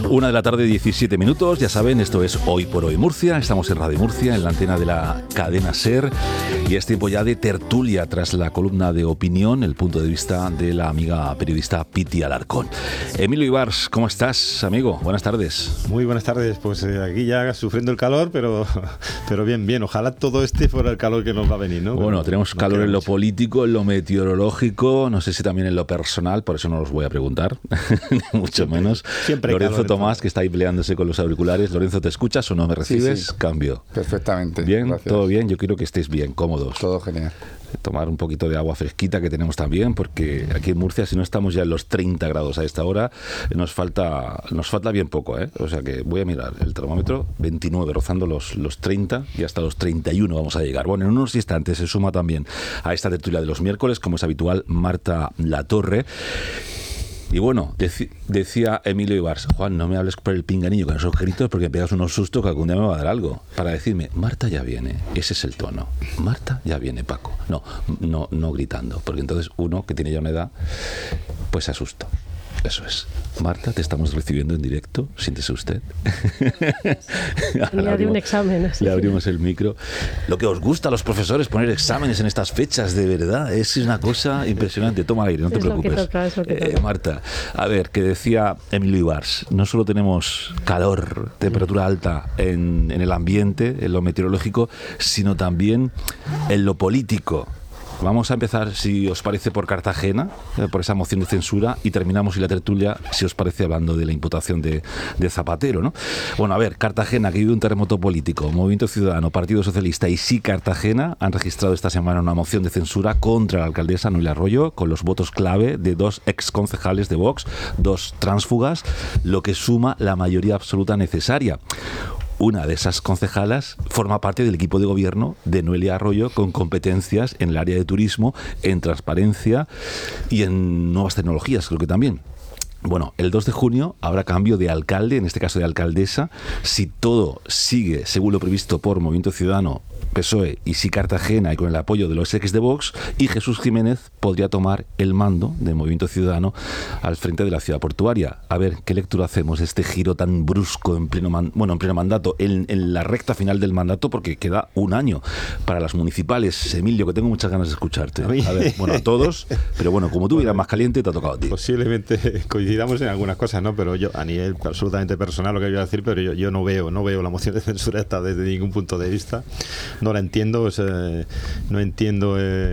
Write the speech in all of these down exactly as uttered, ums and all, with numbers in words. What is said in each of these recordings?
Una de la tarde, diecisiete minutos. Ya saben, esto es Hoy por Hoy Murcia. Estamos en Radio Murcia, en la antena de la cadena SER. Y es tiempo ya de tertulia tras la columna de opinión, el punto de vista de la amiga periodista Piti Alarcón. Emilio Ibars, ¿cómo estás, amigo? Buenas tardes. Muy buenas tardes. Pues eh, aquí ya sufriendo el calor, pero, pero bien, bien. Ojalá todo este fuera el calor que nos va a venir, ¿no? Bueno, pero tenemos calor en lo político, en lo meteorológico, no sé si también en lo personal, por eso no los voy a preguntar, ni mucho siempre, menos. Siempre Lorenzo Tomás, que está ahí peleándose con los auriculares. Lorenzo, ¿te escuchas o no me recibes? Sí, sí. Cambio. Perfectamente. Bien, gracias. todo bien. Yo quiero que estéis bien, cómodos. Todo genial. Tomar un poquito de agua fresquita que tenemos también, porque aquí en Murcia, si no estamos ya en los treinta grados a esta hora, nos falta nos falta bien poco, ¿eh? O sea que voy a mirar el termómetro, veintinueve, rozando los, los treinta, y hasta los treinta y uno vamos a llegar. Bueno, en unos instantes se suma también a esta tertulia de los miércoles, como es habitual, Marta Latorre. Y bueno, deci- decía Emilio Ibars, Juan, no me hables por el pinganillo con esos gritos porque me pegas unos sustos que algún día me va a dar algo. Para decirme, Marta ya viene, ese es el tono. Marta ya viene, Paco. No, no, no gritando, porque entonces uno que tiene ya una edad, pues se asusta. Eso es. Marta, te estamos recibiendo en directo. Siéntese usted. Le haré un examen. Así. Le abrimos el micro. Lo que os gusta a los profesores, poner exámenes en estas fechas, de verdad, es una cosa impresionante. Toma aire, no te es preocupes. Lo que toca, es lo que eh, toca. Marta, a ver, que decía Emilio Ibars, no solo tenemos calor, temperatura alta en, en el ambiente, en lo meteorológico, sino también en lo político. Vamos a empezar, si os parece, por Cartagena, eh, por esa moción de censura, y terminamos y la tertulia, si os parece, hablando de la imputación de, de Zapatero, ¿no? Bueno, a ver, Cartagena, que vive un terremoto político, Movimiento Ciudadano, Partido Socialista y Sí Cartagena han registrado esta semana una moción de censura contra la alcaldesa Noelia Arroyo, con los votos clave de dos exconcejales de Vox, dos tránsfugas, lo que suma la mayoría absoluta necesaria. Una de esas concejalas forma parte del equipo de gobierno de Noelia Arroyo, con competencias en el área de turismo, en transparencia y en nuevas tecnologías, creo que también. Bueno, el dos de junio habrá cambio de alcalde, en este caso de alcaldesa. Si todo sigue según lo previsto por Movimiento Ciudadano, P S O E y Sí Cartagena, y con el apoyo de los ex de Vox, y Jesús Jiménez podría tomar el mando del Movimiento Ciudadano al frente de la ciudad portuaria. A ver, ¿qué lectura hacemos de este giro tan brusco en pleno man- bueno, en pleno mandato, en, en la recta final del mandato, porque queda un año para las municipales? Emilio, que tengo muchas ganas de escucharte. A mí. A ver, bueno, a todos, pero bueno, como tú vienes más caliente, te ha tocado a ti. Posiblemente coincidamos en algunas cosas, ¿no? Pero yo, a nivel absolutamente personal, lo que voy a decir, pero yo, yo no veo no veo la moción de censura esta desde ningún punto de vista. No la entiendo, o sea, no entiendo eh,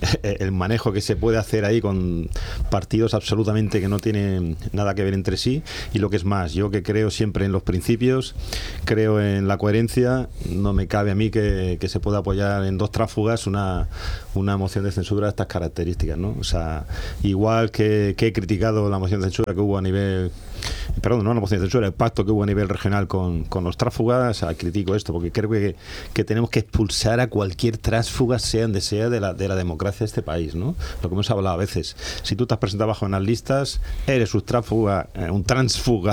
el manejo que se puede hacer ahí con partidos absolutamente que no tienen nada que ver entre sí. Y lo que es más, yo que creo siempre en los principios, creo en la coherencia, no me cabe a mí que, que se pueda apoyar en dos tránsfugas una, una moción de censura de estas características, ¿no? O sea, igual que, que he criticado la moción de censura que hubo a nivel... Perdón, no la moción de censura, el pacto que hubo a nivel regional con, con los tránsfugas, o sea, critico esto, porque creo que, que tenemos que expulsar a cualquier tránsfuga, sea donde sea, de la, de la democracia de este país, ¿no? Lo que hemos hablado a veces. Si tú te has presentado bajo unas listas, eres un tránsfuga, eh, un tránsfuga,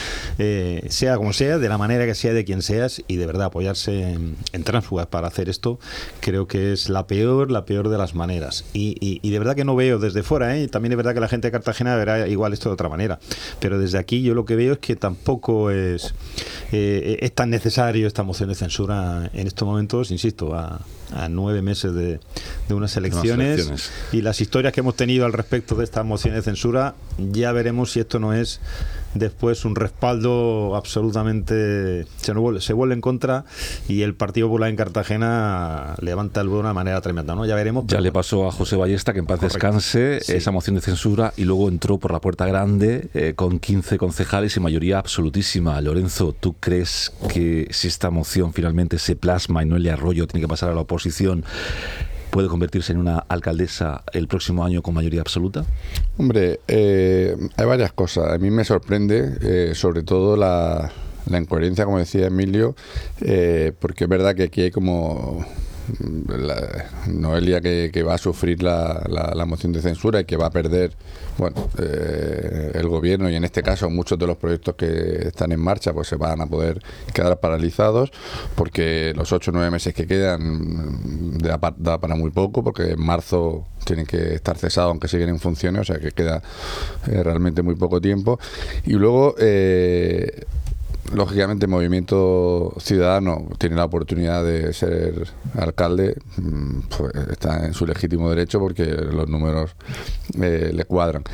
eh, sea como sea, de la manera que sea, de quien seas, y de verdad apoyarse en, en tránsfugas para hacer esto, creo que es la peor, la peor de las maneras. Y, y, y de verdad que no veo desde fuera, ¿eh? También es verdad que la gente de Cartagena verá igual esto de otra manera, pero desde aquí yo lo que veo es que tampoco es, eh, es tan necesario esta moción de censura en estos momentos, insisto, a, a nueve meses de, de unas elecciones, elecciones. Y las historias que hemos tenido al respecto de esta moción de censura, ya veremos si esto no es después un respaldo absolutamente, se, vuelve, se vuelve en contra, y el Partido Popular en Cartagena levanta el vuelo de una manera tremenda, ¿no? Ya veremos. Ya le pasó a José Ballesta, que en paz Correcto. descanse, Sí. esa moción de censura, y luego entró por la puerta grande eh, con quince concejales y mayoría absolutísima. Lorenzo, ¿tú crees que si esta moción finalmente se plasma y Noelia Arroyo tiene que pasar a la oposición, puede convertirse en una alcaldesa el próximo año con mayoría absoluta? Hombre, eh, hay varias cosas. A mí me sorprende, eh, sobre todo la, la incoherencia, como decía Emilio, eh, porque es verdad que aquí hay como la, Noelia que, que va a sufrir la, la, la moción de censura y que va a perder, bueno, eh, el gobierno, y en este caso muchos de los proyectos que están en marcha pues se van a poder quedar paralizados, porque los ocho o nueve meses que quedan da, da para muy poco, porque en marzo tienen que estar cesados aunque siguen en funciones, o sea que queda eh, realmente muy poco tiempo. Y luego eh, lógicamente, el Movimiento Ciudadano tiene la oportunidad de ser alcalde, pues está en su legítimo derecho porque los números eh, le cuadran.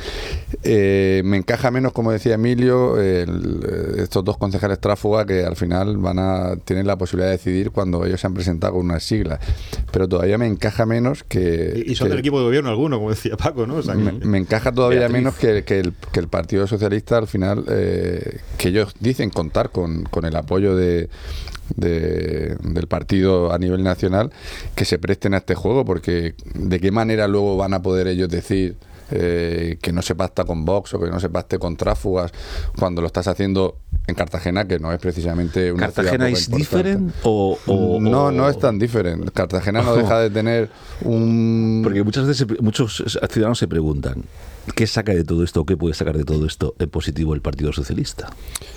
Eh, me encaja menos, como decía Emilio, el, estos dos concejales tráfugas que al final van a tener la posibilidad de decidir cuando ellos se han presentado con unas siglas, pero todavía me encaja menos que... Y, y son que, del equipo de gobierno alguno, como decía Paco, ¿no? O sea, que, me, me encaja todavía Beatriz. menos que, que, el, que el Partido Socialista al final, eh, que ellos dicen contar Con, con el apoyo de, de, del partido a nivel nacional, que se presten a este juego, porque de qué manera luego van a poder ellos decir eh, que no se pacta con Vox o que no se pacte con tráfugas cuando lo estás haciendo en Cartagena, que no es precisamente una ¿Cartagena ciudad es poco diferente o, o no, o... no es tan diferente. Cartagena no deja de tener un... Porque muchas veces muchos ciudadanos se preguntan ¿qué saca de todo esto o qué puede sacar de todo esto en positivo el Partido Socialista?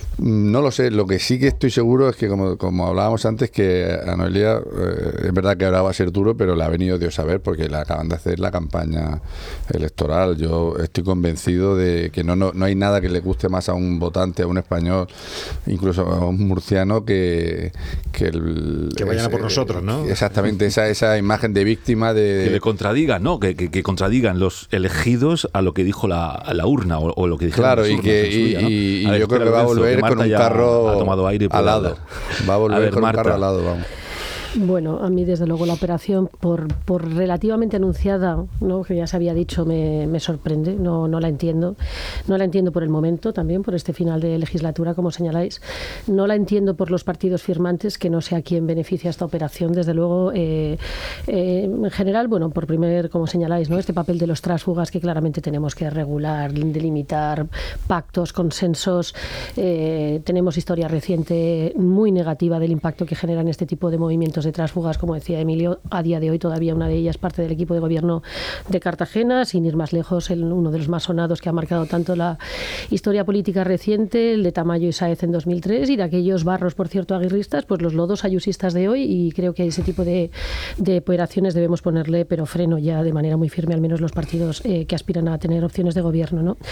No lo sé, lo que sí que estoy seguro es que, como, como hablábamos antes, que a Noelia, eh, es verdad que ahora va a ser duro, pero le ha venido Dios a ver, porque le acaban de hacer la campaña electoral. Yo estoy convencido de que no, no, no hay nada que le guste más a un votante, a un español, incluso a un murciano, que que, el, que vayan ese, a por nosotros, ¿no? Exactamente, esa, esa imagen de víctima de... Que le contradigan, ¿no? Que, que, que contradigan los elegidos a lo que dijo la, la urna o, o lo que dijeron Claro, las y urnas que en su día, ¿no? y, y, A ver, yo creo que va a Lorenzo, volver que con Marta un ya carro ha tomado aire y puede alado. hablar. Va a volver A ver, con Marta. un carro alado, vamos. Bueno, a mí desde luego la operación, por, por relativamente anunciada, ¿no? Que ya se había dicho, me, me sorprende, no, no la entiendo. No la entiendo por el momento, también por este final de legislatura, como señaláis. No la entiendo por los partidos firmantes, que no sé a quién beneficia esta operación. Desde luego, eh, eh, en general, bueno, por primer, como señaláis, ¿no? Este papel de los tránsfugas que claramente tenemos que regular, delimitar, pactos, consensos. Eh, tenemos historia reciente muy negativa del impacto que generan este tipo de movimientos de tránsfugas, como decía Emilio, a día de hoy todavía una de ellas parte del equipo de gobierno de Cartagena, sin ir más lejos, el, uno de los más sonados que ha marcado tanto la historia política reciente, el de Tamayo y Sáez en dos mil tres, y de aquellos barros, por cierto, aguirristas, pues los lodos ayusistas de hoy, y creo que a ese tipo de, de operaciones debemos ponerle pero freno ya de manera muy firme, al menos los partidos eh, que aspiran a tener opciones de gobierno, ¿no?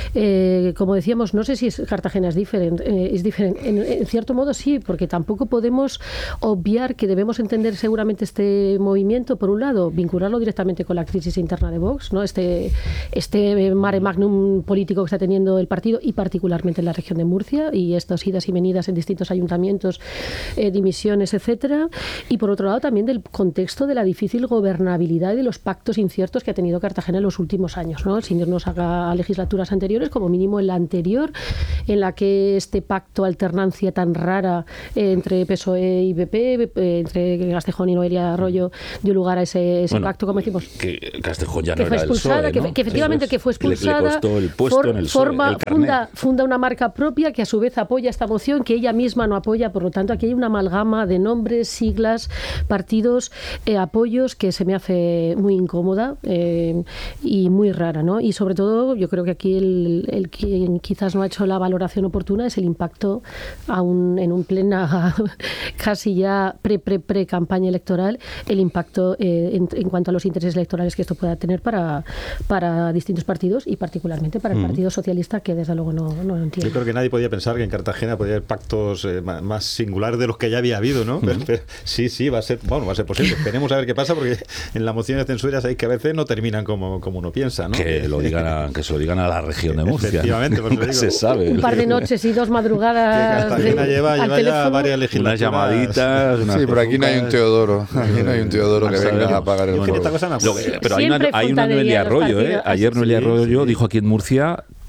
Eh, como decíamos, no sé si es, Cartagena es diferente, eh, es diferente, en, en cierto modo sí, porque tampoco podemos obviar que debemos entender seguramente este movimiento, por un lado, vincularlo directamente con la crisis interna de Vox, ¿no? Este, este mare magnum político que está teniendo el partido, y particularmente en la región de Murcia, y estas idas y venidas en distintos ayuntamientos, eh, dimisiones, etcétera. Y por otro lado también del contexto de la difícil gobernabilidad y de los pactos inciertos que ha tenido Cartagena en los últimos años, ¿no? Sin irnos a, a legislaturas anteriores, como mínimo en la anterior, en la que este pacto, alternancia tan rara eh, entre P S O E y B P, eh, entre Castejón y Noelia Arroyo, dio lugar a ese, ese bueno, pacto, como decimos. Que Castejón ya que no fue era expulsada, del P S O E, ¿no? que, que efectivamente Eso es, que fue expulsada, le, le costó el puesto for, en el P S O E, forma, el carnet. funda, funda una marca propia que a su vez apoya esta moción, que ella misma no apoya, por lo tanto aquí hay una amalgama de nombres, siglas, partidos, eh, apoyos, que se me hace muy incómoda eh, y muy rara, ¿no? Y sobre todo yo creo que aquí el, el quien quizás no ha hecho la valoración oportuna es el impacto aún en un plena casi ya pre pre pre campaña electoral, el impacto eh, en, en cuanto a los intereses electorales que esto pueda tener para, para distintos partidos, y particularmente para el mm. Partido Socialista, que desde luego no, no lo entiendo. Yo creo que nadie podía pensar que en Cartagena podía haber pactos eh, más, más singulares de los que ya había habido, ¿no? Mm. Pero, pero, sí, sí, va a ser, bueno, va a ser posible. Esperemos a ver qué pasa, porque en las mociones de censura sabéis que a veces no terminan como, como uno piensa, ¿no? Que lo digan a, que se lo digan a la región de Murcia. Efectivamente, ¿no? Nunca se sabe. Un par de noches y dos madrugadas. Que Cartagena de, lleva, lleva ya varias legislaturas. Unas llamaditas. Unas sí, pero aquí no hay un Teodoro. Aquí no hay un Teodoro que venga a pagar el juego. Pero hay una, hay una Noelia Arroyo, ¿eh? Ayer Noelia Arroyo sí. dijo aquí en Murcia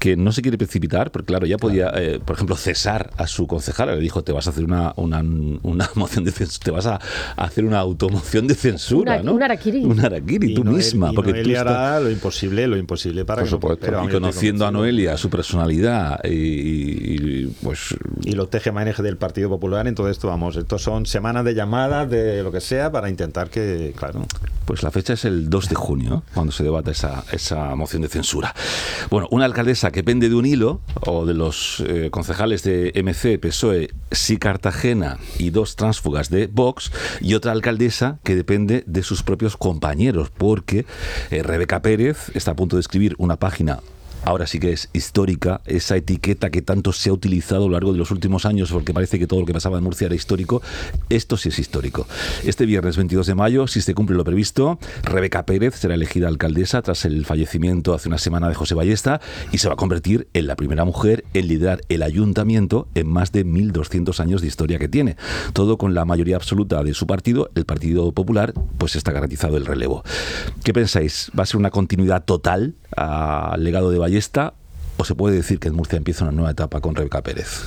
que no se quiere precipitar, porque claro, ya podía, eh, por ejemplo, cesar a su concejala, le dijo, te vas a hacer una, una, una moción de censura, te vas a, a hacer una automoción de censura, una, ¿no? Un araquiri. Un araquiri, tú Noel, misma. Y porque Noelia tú estás... hará lo imposible, lo imposible para por que supuesto. no, pero, y conociendo a Noelia, su personalidad y, y, y pues... Y los tejemanejes del Partido Popular en todo esto, vamos, estos son semanas de llamadas, de lo que sea, para intentar que, claro... Pues la fecha es el dos de junio, cuando se debata esa, esa moción de censura. Bueno, una alcaldesa que pende de un hilo, o de los eh, concejales de M C, P S O E, Sí Cartagena y dos tránsfugas de Vox, y otra alcaldesa que depende de sus propios compañeros, porque eh, Rebeca Pérez está a punto de escribir una página, ahora sí que es histórica, esa etiqueta que tanto se ha utilizado a lo largo de los últimos años, porque parece que todo lo que pasaba en Murcia era histórico. Esto sí es histórico. Este viernes veintidós de mayo, si se cumple lo previsto, Rebeca Pérez será elegida alcaldesa tras el fallecimiento hace una semana de José Ballesta y se va a convertir en la primera mujer en liderar el ayuntamiento en más de mil doscientos años de historia que tiene. Todo con la mayoría absoluta de su partido, el Partido Popular, pues está garantizado el relevo. ¿Qué pensáis? ¿Va a ser una continuidad total al legado de Ballesta? ¿Esta, o se puede decir que en Murcia empieza una nueva etapa con Rebeca Pérez?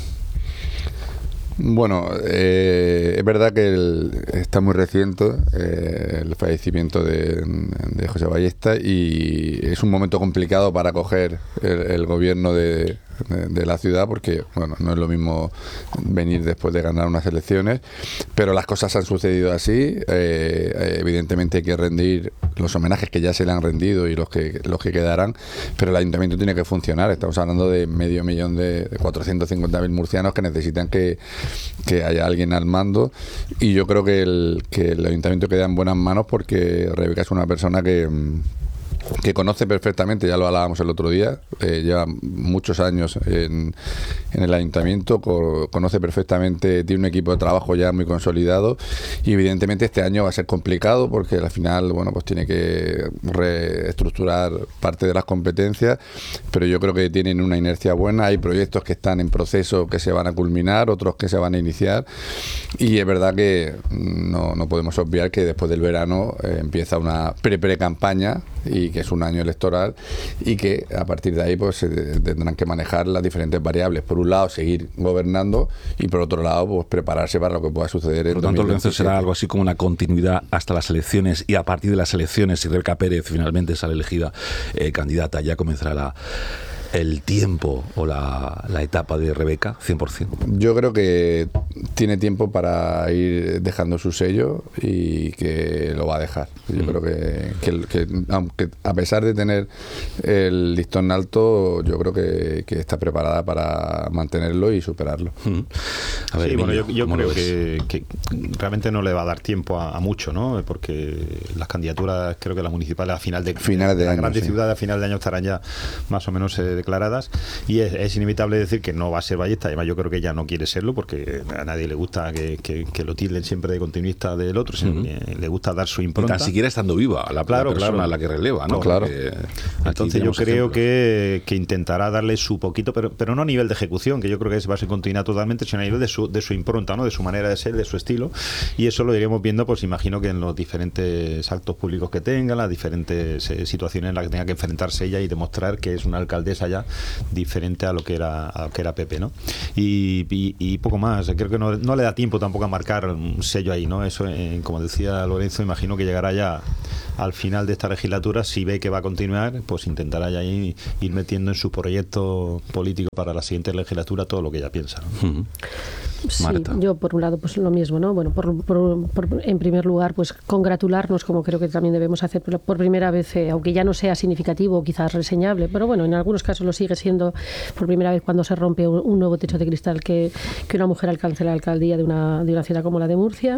Bueno, eh, es verdad que el, está muy reciente eh, el fallecimiento de, de José Ballesta y es un momento complicado para coger el, el gobierno de, de, de la ciudad porque, bueno, no es lo mismo venir después de ganar unas elecciones, pero las cosas han sucedido así. Eh, evidentemente hay que rendir los homenajes que ya se le han rendido y los que los que quedarán, pero el ayuntamiento tiene que funcionar. Estamos hablando de medio millón de, de cuatrocientos cincuenta mil murcianos que necesitan que que haya alguien al mando y yo creo que el, que el ayuntamiento queda en buenas manos porque Rebeca es una persona que que conoce perfectamente, ya lo hablábamos el otro día, eh, lleva muchos años en, en el ayuntamiento, co conoce perfectamente, tiene un equipo de trabajo ya muy consolidado y evidentemente este año va a ser complicado porque al final, bueno, pues tiene que reestructurar parte de las competencias, pero yo creo que tienen una inercia buena, hay proyectos que están en proceso que se van a culminar, otros que se van a iniciar y es verdad que no, no podemos obviar que después del verano eh, empieza una pre-pre-campaña y que es un año electoral y que a partir de ahí pues se tendrán que manejar las diferentes variables. Por un lado, seguir gobernando y por otro lado, pues prepararse para lo que pueda suceder en Por lo tanto, Lorenzo, será algo así como una continuidad hasta las elecciones y a partir de las elecciones, si Rebeca Pérez finalmente sale elegida eh, candidata, ya comenzará la... el tiempo o la, la etapa de Rebeca, cien por ciento? Yo creo que tiene tiempo para ir dejando su sello y que lo va a dejar. Yo mm. creo que, que, que, aunque a pesar de tener el listón alto, yo creo que, que está preparada para mantenerlo y superarlo. Mm. A ver, sí, Emilio, bueno, yo, yo creo que, que realmente no le va a dar tiempo a, a mucho, ¿no? Porque las candidaturas, creo que las municipales a final de, Finales de, de las año, grandes sí. ciudades a final de año estarán ya más o menos eh, declaradas y es, es inevitable decir que no va a ser Ballesta. Además yo creo que ella no quiere serlo porque a nadie le gusta que, que, que lo tilden siempre de continuista del otro, sino uh-huh. que le gusta dar su impronta. Y tan siquiera estando viva la, claro, la persona claro. a la que releva, ¿no? No, claro. Entonces yo creo que, que intentará darle su poquito, pero, pero no a nivel de ejecución, que yo creo que es va a ser continuidad totalmente, sino a nivel de su, de su impronta, ¿no? De su manera de ser, de su estilo, y eso lo iremos viendo, pues imagino que en los diferentes actos públicos que tenga, las diferentes eh, situaciones en las que tenga que enfrentarse ella y demostrar que es una alcaldesa ya diferente a lo que era a lo que era Pepe, ¿no? Y, y, y poco más, creo que no, no le da tiempo tampoco a marcar un sello ahí, ¿no? Eso, eh, como decía Lorenzo, imagino que llegará ya al final de esta legislatura, si ve que va a continuar, pues intentará ya ir, ir metiendo en su proyecto político para la siguiente legislatura todo lo que ella piensa, ¿no? Uh-huh. Sí, Marta. Yo por un lado pues lo mismo, ¿no? Bueno, por, por, por, en primer lugar pues congratularnos, como creo que también debemos hacer por, por primera vez, eh, aunque ya no sea significativo o quizás reseñable, pero bueno, en algunos casos lo sigue siendo por primera vez cuando se rompe un, un nuevo techo de cristal que, que una mujer alcance la alcaldía de una, de una ciudad como la de Murcia.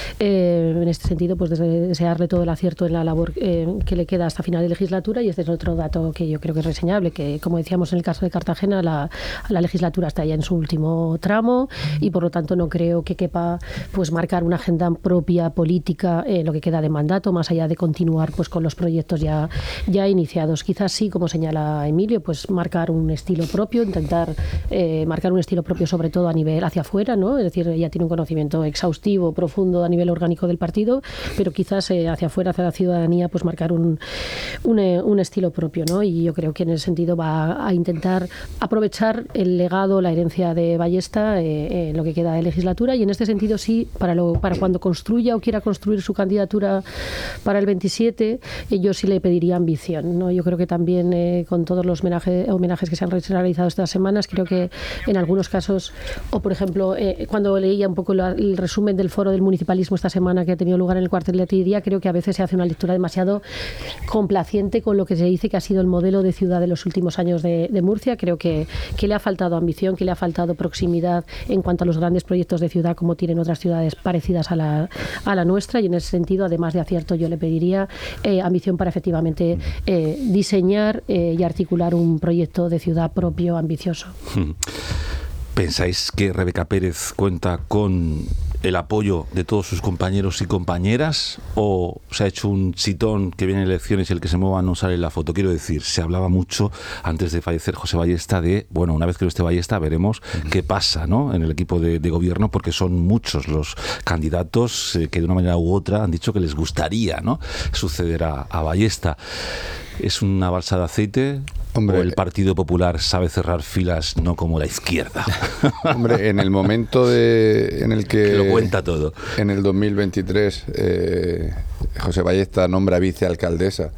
Eh, en este sentido, pues desde desearle todo el acierto en la labor eh, que le queda hasta final de legislatura, y este es otro dato que yo creo que es reseñable, que como decíamos en el caso de Cartagena, la, la legislatura está ya en su último tramo y y por lo tanto no creo que quepa pues marcar una agenda propia política en lo que queda de mandato, más allá de continuar pues con los proyectos ya, ya iniciados. Quizás sí, como señala Emilio, pues marcar un estilo propio, intentar eh, marcar un estilo propio sobre todo a nivel hacia afuera, ¿no? Es decir, ella tiene un conocimiento exhaustivo, profundo a nivel orgánico del partido, pero quizás eh, hacia afuera, hacia la ciudadanía, pues marcar un, un, un estilo propio, ¿no? Y yo creo que en ese sentido va a intentar aprovechar el legado, la herencia de Ballesta eh, en lo que queda de legislatura, y en este sentido sí, para, lo, para cuando construya o quiera construir su candidatura para el veintisiete, eh, yo sí le pediría ambición, ¿no? Yo creo que también eh, con todos los homenaje, homenajes que se han realizado estas semanas, creo que en algunos casos, o por ejemplo, eh, cuando leía un poco la, el resumen del foro del municipalismo esta semana que ha tenido lugar en el cuartel de artillería, creo que a veces se hace una lectura demasiado complaciente con lo que se dice que ha sido el modelo de ciudad de los últimos años de, de Murcia. Creo que, que le ha faltado ambición, que le ha faltado proximidad en cuanto a los grandes proyectos de ciudad como tienen otras ciudades parecidas a la, a la nuestra, y en ese sentido, además de acierto, yo le pediría eh, ambición para efectivamente eh, diseñar eh, y articular un proyecto de ciudad propio, ambicioso. ¿Pensáis que Rebeca Pérez cuenta con el apoyo de todos sus compañeros y compañeras, o se ha hecho un chitón que viene elecciones y el que se mueva no sale en la foto? Quiero decir, se hablaba mucho antes de fallecer José Ballesta de, bueno, una vez que no esté Ballesta veremos qué pasa, ¿no?, en el equipo de, de gobierno, porque son muchos los candidatos eh, que de una manera u otra han dicho que les gustaría, ¿no?, suceder a, a Ballesta. ¿Es una balsa de aceite? Hombre, ¿o el Partido Popular sabe cerrar filas, no como la izquierda? Hombre, en el momento de, en el que, que lo cuenta todo. En el dos mil veintitrés, eh, José Ballesta nombra vicealcaldesa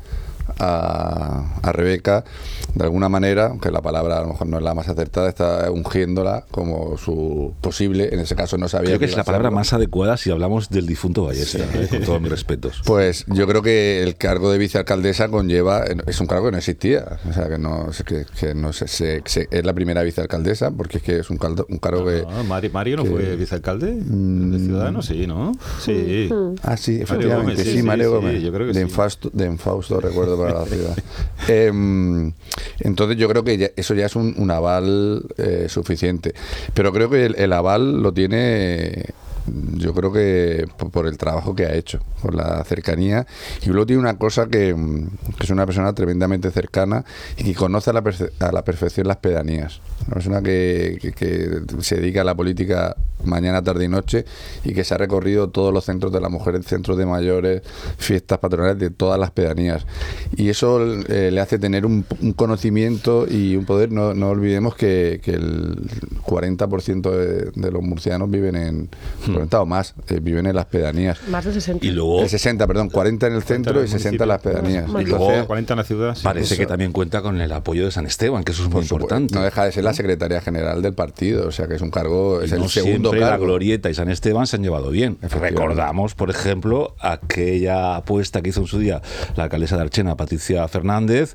a, a Rebeca, de alguna manera, aunque la palabra a lo mejor no es la más acertada, está ungiéndola como su posible, en ese caso no sabía. Creo que, que es la palabra algo más adecuada si hablamos del difunto Ballesta, sí. eh, con todos mis respetos. Pues yo creo que el cargo de vicealcaldesa conlleva, es un cargo que no existía, o sea, que no, que, que no se, se, se, es la primera vicealcaldesa, porque es que es un, caldo, un cargo que... No, Mario, Mario no que, fue vicealcalde de Ciudadanos, sí, ¿no? Sí. Ah, sí, efectivamente, Gómez, sí, sí, Mario sí, Gómez, sí, yo creo que de, sí. Enfausto, de Enfausto, recuerdo, para la ciudad. Eh, entonces yo creo que ya, eso ya es un, un aval eh, suficiente, pero creo que el, el aval lo tiene, yo creo que por, por el trabajo que ha hecho, por la cercanía, y luego tiene una cosa que, que es una persona tremendamente cercana y que conoce a la, perfe- a la perfección las pedanías, una persona que, que, que se dedica a la política mañana, tarde y noche, y que se ha recorrido todos los centros de la mujer, centros de mayores, fiestas patronales de todas las pedanías, y eso eh, le hace tener un, un conocimiento y un poder. No, no olvidemos que, que el cuarenta por ciento de, de los murcianos viven en, hmm. cuarenta o más, eh, viven en las pedanías. Más de sesenta. Y luego, el sesenta, perdón, cuarenta en el centro y sesenta en las pedanías. Y luego Entonces, cuarenta en la ciudad. Sí, parece eso. que también cuenta con el apoyo de San Esteban, que eso es muy importante. No deja de ser la secretaria general del partido, o sea que es un cargo, es y el no segundo cargo. La Glorieta y San Esteban se han llevado bien. Recordamos, por ejemplo, aquella apuesta que hizo en su día la alcaldesa de Archena, Patricia Fernández.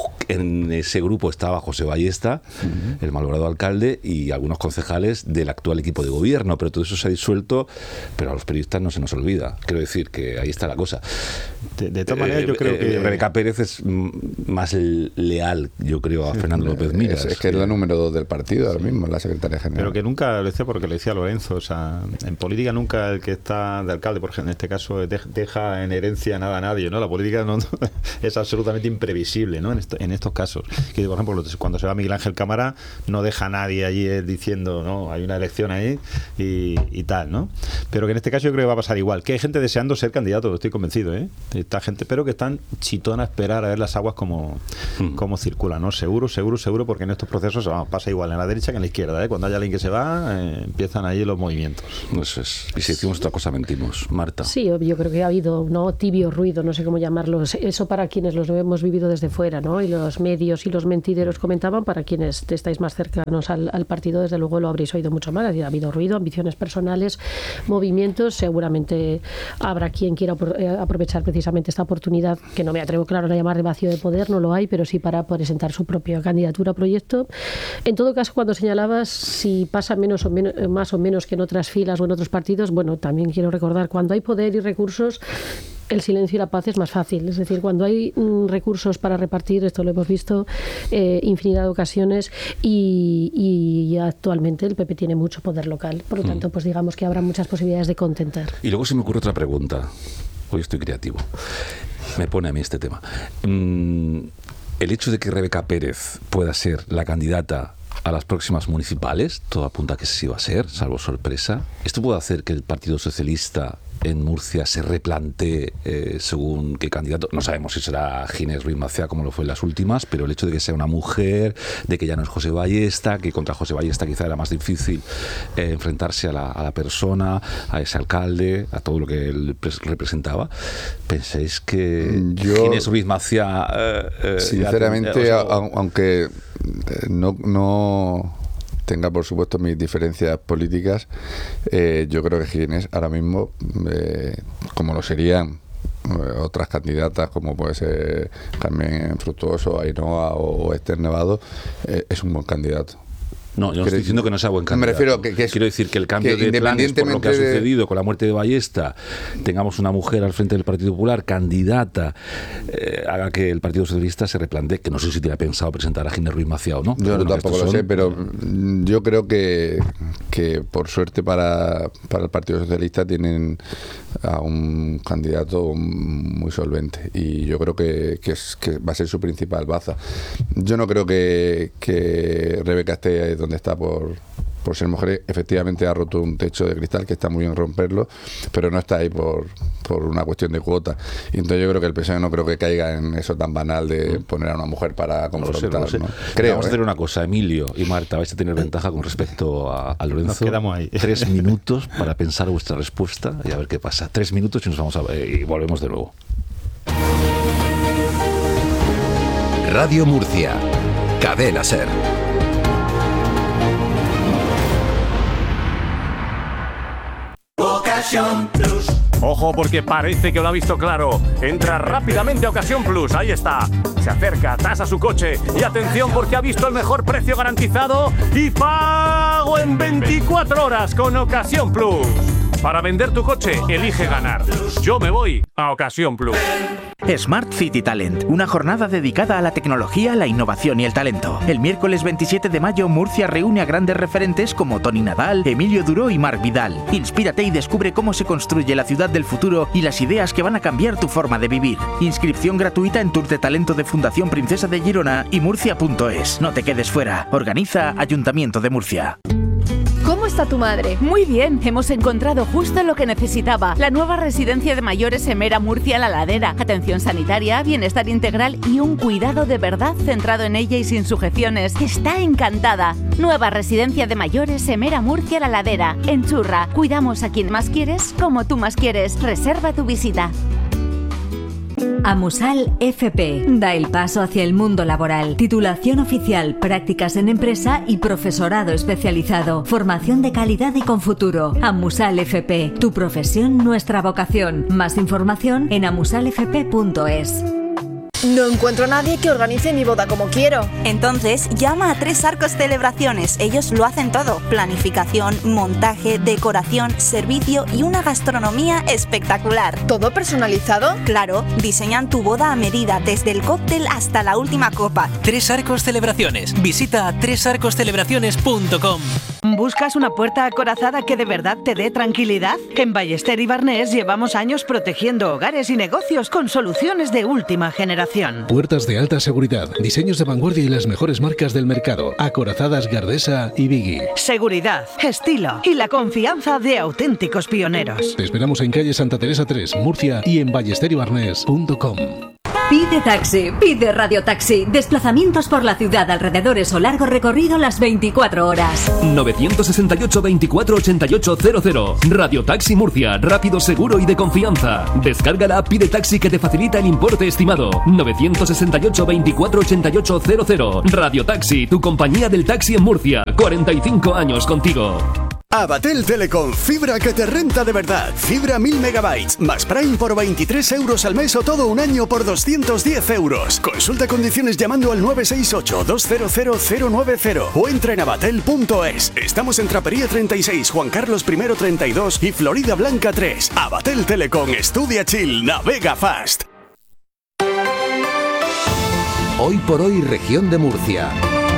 En ese grupo estaba José Ballesta, uh-huh. el malogrado alcalde, y algunos concejales del actual equipo de gobierno, pero todo eso se ha disuelto, pero a los periodistas no se nos olvida. Quiero decir que ahí está la cosa. De, de todas maneras, yo creo eh, que... Rebeca Pérez es más leal, yo creo, a Fernando López Miras. Es, es que es la número dos del partido ahora mismo, la secretaria general. Pero que nunca, lo decía porque le decía Lorenzo, o sea, en política nunca el que está de alcalde, por ejemplo, en este caso, deja en herencia nada a nadie, ¿no? La política no, es absolutamente imprevisible, ¿no? En, esto, en estos casos. Que, por ejemplo, cuando se va Miguel Ángel Cámara, no deja a nadie allí diciendo, no, hay una elección ahí y, y tal, ¿no? Pero que en este caso yo creo que va a pasar igual. Que hay gente deseando ser candidato, estoy convencido, ¿eh? Esta gente, pero que están chitón a esperar a ver las aguas como, hmm. como circulan, ¿no? Seguro, seguro, seguro, porque en estos procesos vamos, pasa igual en la derecha que en la izquierda, ¿eh? Cuando hay alguien que se va, eh, empiezan ahí los movimientos. Eso es. Y si decimos otra cosa, mentimos. Marta. Sí, yo creo que ha habido, ¿no?, tibio ruido, no sé cómo llamarlo. Eso para quienes los hemos vivido desde fuera, ¿no? Y los medios y los mentideros comentaban, para quienes estáis más cercanos al, al partido, desde luego lo habréis oído mucho más. Es decir, ha habido ruido, ambiciones personales, movimientos. Seguramente habrá quien quiera aprovechar precisamente esta oportunidad, que no me atrevo, claro, a llamar de vacío de poder, no lo hay, pero sí para presentar su propia candidatura, proyecto. En todo caso, cuando señalabas si pasa menos o menos, más o menos que en otras filas o en otros partidos, bueno, también quiero recordar, cuando hay poder y recursos, el silencio y la paz es más fácil. Es decir, cuando hay mm, recursos para repartir, esto lo hemos visto eh, infinidad de ocasiones, y, y actualmente el P P tiene mucho poder local. Por lo tanto, mm. pues digamos que habrá muchas posibilidades de contentar. Y luego se me ocurre otra pregunta. Hoy estoy creativo. Me pone a mí este tema. Mm, el hecho de que Rebeca Pérez pueda ser la candidata a las próximas municipales, todo apunta a que sí va a ser, salvo sorpresa. ¿Esto puede hacer que el Partido Socialista en Murcia se replantee eh, según qué candidato? No sabemos si será Ginés Ruiz Maciá como lo fue en las últimas, pero el hecho de que sea una mujer, de que ya no es José Ballesta, que contra José Ballesta quizá era más difícil eh, enfrentarse a la, a la persona, a ese alcalde, a todo lo que él representaba. ¿Pensáis que Yo, Ginés Ruiz Maciá... Eh, eh, sinceramente, ya, o sea, aunque no... no tenga por supuesto mis diferencias políticas, eh, yo creo que Ginés ahora mismo, eh, como lo serían eh, otras candidatas como puede ser Carmen Fructuoso, Ainhoa o Esther Nevado, eh, es un buen candidato. No, yo no estoy diciendo que no sea buen candidato. Me refiero que, que es, Quiero decir que el cambio que de planes por lo que ha sucedido con la muerte de Ballesta, tengamos una mujer al frente del Partido Popular, candidata, eh, haga que el Partido Socialista se replantee, que no sé si tiene pensado presentar a Ginés Ruiz Maciá o no. Yo bueno, tampoco lo son... sé, pero yo creo que, que por suerte para, para el Partido Socialista tienen a un candidato muy solvente, y yo creo que, que, es, que va a ser su principal baza. Yo no creo que, que Rebeca esté donde está por, por ser mujer. Efectivamente ha roto un techo de cristal que está muy bien romperlo, pero no está ahí por, por una cuestión de cuota. Y entonces yo creo que el P S O E no creo que caiga en eso tan banal de poner a una mujer para confrontar. No lo sé, no lo sé. ¿no? Creo, Vamos ¿eh? a hacer una cosa, Emilio y Marta, vais a tener ventaja con respecto a, a Lorenzo. Nos quedamos ahí. Tres minutos para pensar vuestra respuesta y a ver qué pasa. Tres minutos y nos vamos a y volvemos de nuevo. Radio Murcia, Cadena SER. Plus. Ojo, porque parece que lo ha visto claro. Entra rápidamente a Ocasión Plus, ahí está. Se acerca, tasa su coche y atención porque ha visto el mejor precio garantizado y pago en veinticuatro horas con Ocasión Plus. Para vender tu coche, elige ganar. Yo me voy a Ocasión Plus. Smart City Talent, una jornada dedicada a la tecnología, la innovación y el talento. El miércoles veintisiete de mayo, Murcia reúne a grandes referentes como Toni Nadal, Emilio Duró y Marc Vidal. Inspírate y descubre cómo se construye la ciudad del futuro y las ideas que van a cambiar tu forma de vivir. Inscripción gratuita en Tour de Talento de Fundación Princesa de Girona y murcia punto es. No te quedes fuera. Organiza Ayuntamiento de Murcia. ¿Cómo está tu madre? Muy bien, hemos encontrado justo lo que necesitaba. La nueva residencia de mayores Emera Murcia La Ladera. Atención sanitaria, bienestar integral y un cuidado de verdad centrado en ella y sin sujeciones. Está encantada. Nueva residencia de mayores Emera Murcia La Ladera. En Churra, cuidamos a quien más quieres como tú más quieres. Reserva tu visita. Amusal F P da el paso hacia el mundo laboral. Titulación oficial, prácticas en empresa y profesorado especializado. Formación de calidad y con futuro. Amusal F P, tu profesión, nuestra vocación. Más información en amusal f p punto es. No encuentro a nadie que organice mi boda como quiero. Entonces, llama a Tres Arcos Celebraciones. Ellos lo hacen todo. Planificación, montaje, decoración, servicio y una gastronomía espectacular. ¿Todo personalizado? Claro, diseñan tu boda a medida, desde el cóctel hasta la última copa. Tres Arcos Celebraciones. Visita tres arcos celebraciones punto com. ¿Buscas una puerta acorazada que de verdad te dé tranquilidad? En Ballester y Barnés llevamos años protegiendo hogares y negocios con soluciones de última generación. Puertas de alta seguridad, diseños de vanguardia y las mejores marcas del mercado. Acorazadas Gardesa y Biggie. Seguridad, estilo y la confianza de auténticos pioneros. Te esperamos en calle Santa Teresa tres, Murcia, y en ballester y barnés punto com. Pide taxi, pide Radio Taxi. Desplazamientos por la ciudad, alrededores o largo recorrido las veinticuatro horas. nueve seis ocho, veinticuatro ochenta y ocho cero cero. Radio Taxi Murcia, rápido, seguro y de confianza. Descarga la app Pide Taxi que te facilita el importe estimado. nueve seis ocho, veinticuatro ochenta y ocho cero cero. Radio Taxi, tu compañía del taxi en Murcia. cuarenta y cinco años contigo. Abatel Telecom, fibra que te renta de verdad. Fibra mil megabytes, más Prime por veintitrés euros al mes o todo un año por doscientos diez euros. Consulta condiciones llamando al nueve seis ocho, dos cero cero, cero nueve cero o entra en abatel punto es. Estamos en Trapería treinta y seis, Juan Carlos primero treinta y dos y Florida Blanca tres. Abatel Telecom, estudia chill, navega fast. Hoy por hoy, región de Murcia.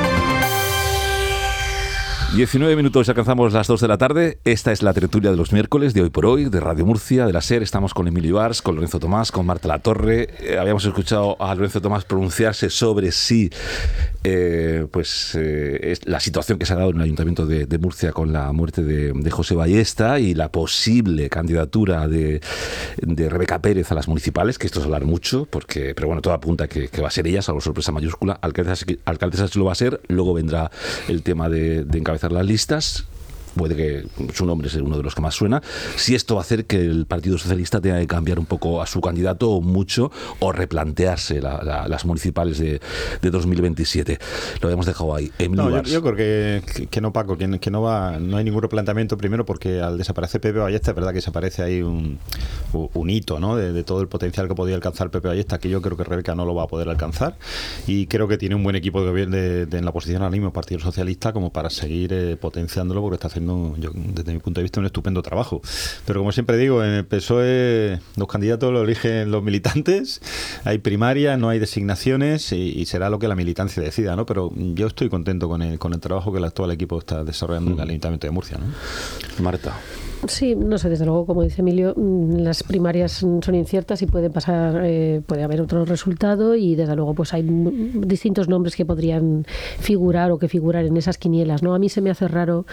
diecinueve minutos, alcanzamos las dos de la tarde. Esta es la tertulia de los miércoles de Hoy por Hoy, de Radio Murcia, de la SER. Estamos con Emilio Ibars, con Lorenzo Tomás, con Marta Latorre. Eh, habíamos escuchado a Lorenzo Tomás pronunciarse sobre si eh, pues, eh, es la situación que se ha dado en el Ayuntamiento de, de Murcia con la muerte de, de José Ballesta y la posible candidatura de, de Rebeca Pérez a las municipales, que esto es hablar mucho, porque, pero bueno, todo apunta que, que va a ser ella, salvo sorpresa mayúscula. Alcaldesa, alcaldesa sí lo va a ser. Luego vendrá el tema de, de encabezar las listas. Puede que su nombre sea uno de los que más suena. Si esto va a hacer que el Partido Socialista tenga que cambiar un poco a su candidato o mucho, o replantearse la, la, las municipales de, de dos mil veintisiete. Lo habíamos dejado ahí. Emilio No, yo, yo creo que, que, que no, Paco, que, que no va, no hay ningún replanteamiento. Primero porque al desaparecer Pepe Ballesta, es verdad que desaparece ahí un, un hito, ¿no? de, de todo el potencial que podía alcanzar Pepe Ballesta, que yo creo que Rebeca no lo va a poder alcanzar. Y creo que tiene un buen equipo de gobierno de, de, en la oposición ahora mismo, el Partido Socialista, como para seguir eh, potenciándolo, porque está haciendo, yo, desde mi punto de vista, un estupendo trabajo. Pero como siempre digo, en el P S O E los candidatos lo eligen los militantes, hay primarias, no hay designaciones y, y será lo que la militancia decida, ¿no? Pero yo estoy contento con el, con el trabajo que el actual equipo está desarrollando mm. en el Ayuntamiento de Murcia, ¿no? Marta. Sí, no sé, desde luego, como dice Emilio, las primarias son inciertas y puede pasar, eh, puede haber otro resultado y desde luego pues hay distintos nombres que podrían figurar o que figurar en esas quinielas, ¿no? A mí se me hace raro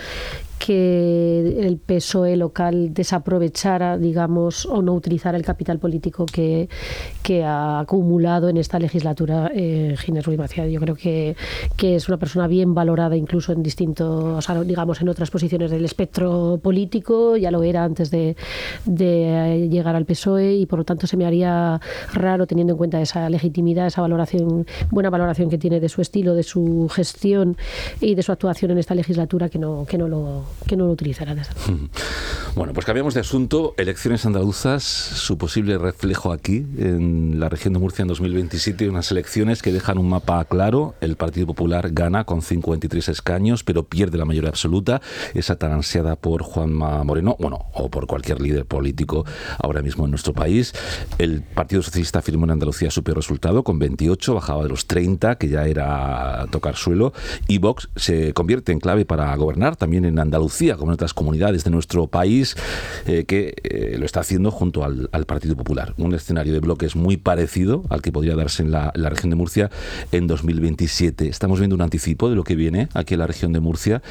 que el P S O E local desaprovechara, digamos, o no utilizara el capital político que, que ha acumulado en esta legislatura eh, Ginés Ruiz Maciá. Yo creo que, que es una persona bien valorada incluso en distintos, o sea, digamos, en otras posiciones del espectro político, ya lo era antes de, de llegar al P S O E y por lo tanto se me haría raro, teniendo en cuenta esa legitimidad, esa valoración, buena valoración que tiene de su estilo, de su gestión y de su actuación en esta legislatura, que no, que no lo que no lo utilizará. Bueno, pues cambiamos de asunto. Elecciones andaluzas, su posible reflejo aquí en la región de Murcia en dos mil veintisiete, unas elecciones que dejan un mapa claro. El Partido Popular gana con cincuenta y tres escaños, pero pierde la mayoría absoluta, esa tan ansiada por Juanma Moreno, bueno, o por cualquier líder político ahora mismo en nuestro país. El Partido Socialista firmó en Andalucía su peor resultado, con veintiocho, bajaba de los treinta, que ya era tocar suelo, y Vox se convierte en clave para gobernar también en Andalucía, como en otras comunidades de nuestro país, eh, que eh, lo está haciendo junto al, al Partido Popular. Un escenario de bloques muy parecido al que podría darse en la, la región de Murcia en dos mil veintisiete. Estamos viendo un anticipo de lo que viene aquí en la región de Murcia.